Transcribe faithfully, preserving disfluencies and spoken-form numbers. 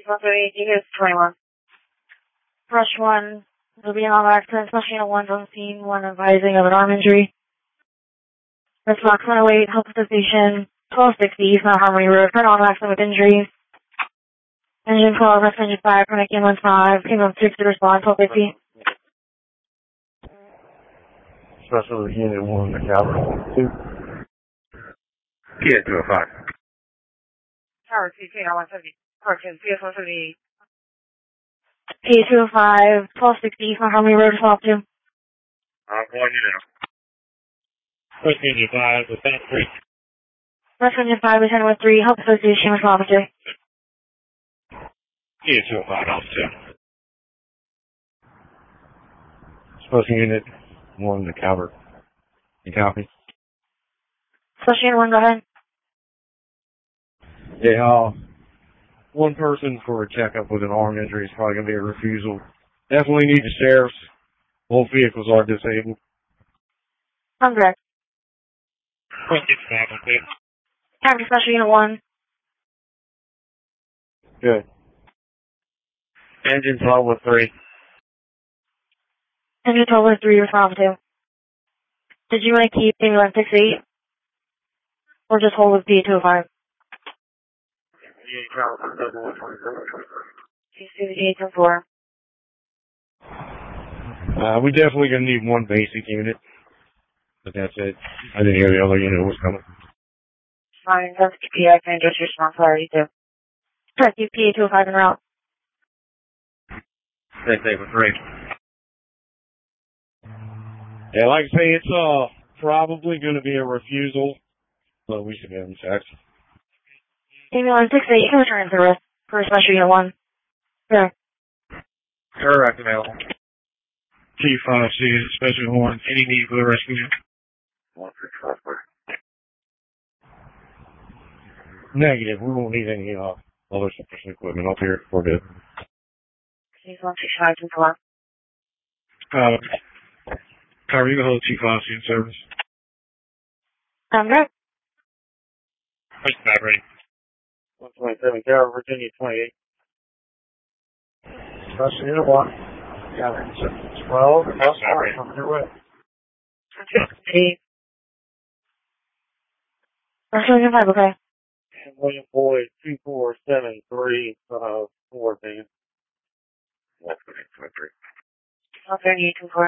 one thirty-eight, unit twenty-one. Rush one, there'll be an auto accident, especially on one's on scene, one advising of an arm injury. That's Fox one oh eight, Health Association, twelve sixty, East Mount Harmony Road, for an auto accident with injury. Engine twelve, rest engine five, connect ambulance five, ambulance six to respond, twelve fifty. Special unit one, the Calvert two. Yeah, two oh five. Tower two, K R one seventy, correction, C S one seventy-eight. P two oh five, twelve sixty, East Mount Harmony Road, twelve two. I'm going you now. Rest engine five, with that three. Rest engine five, Lieutenant with three, Health Association with officer. Yeah, two oh five, officer. Special unit one, the Calvert. You copy? Special unit one, go ahead. Yeah, uh, one person for a checkup with an arm injury is probably going to be a refusal. Definitely need the sheriffs. Both vehicles are disabled. I'm correct. Point six five, okay. Copy, special unit one. Good. Engine twelve with three. Engine twelve with three, respond two. Did you want to keep P one sixty-eight? Or just hold with P two oh five? eight ten four. Uh, we definitely going to need one basic unit. But that's it. I didn't hear the other unit was coming. Fine, that's P I can just response already too. Press U P two oh five en route. Stay safe with three. Yeah, like I say, it's uh probably going to be a refusal, but we should have them checked. Email one sixty-eight, you can return to the rest for special unit one. Yeah. Correct, available. T five C, special horn, any need for the rescue unit? one six five, Negative, we won't need any uh, other sufficient equipment up here for good. one six five two four. Uh, Carver, you can hold T five C in service. I'm good. Push back ready. one twenty-seven, Carver, Virginia, twenty-eight. Special unit one. Got it. twelve, that's all right, on your way. Eight. Special unit five, okay. William Boyd, two four seven three, uh, four, man. one three. one thirty-eight two four.